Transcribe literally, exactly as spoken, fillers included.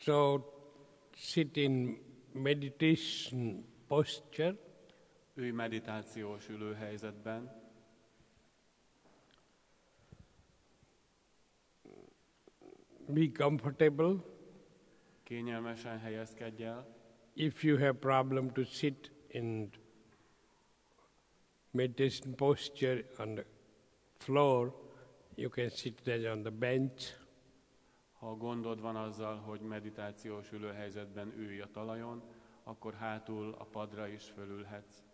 So sit in meditation posture. Ülj meditációs ülőhelyzetben. Be comfortable. Kényelmesen helyezkedj el. If you have problem to sit in meditation posture on the floor, you can sit there on the bench. Ha gondod van azzal, hogy meditációs ülőhelyzetben ülj a talajon, akkor hátul a padra is fölülhetsz.